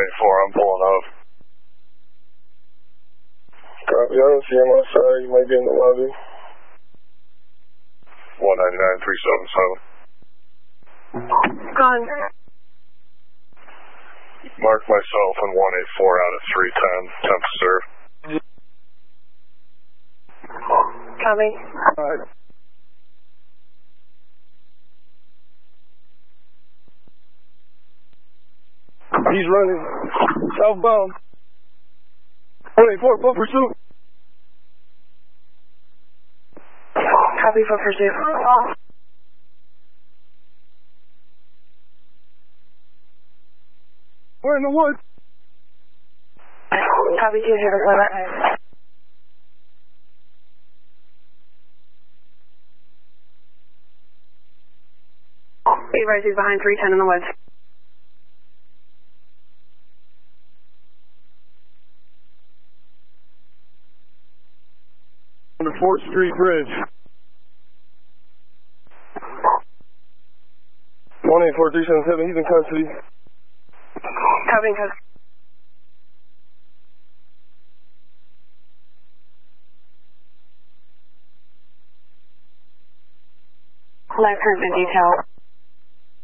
I'm pulling up. Copy, I don't see him outside. You might be in the lobby. 199-377. Gone. Mark myself and 184 out of 310. Temp to serve. Copy. Alright. He's running southbound. 184, full pursuit. Copy for pursuit. We're in the woods. Copy 2 here. He's behind 310 in the woods. On the 4th Street Bridge. 184-377, he's in custody. Copy in custody. Live current in detail.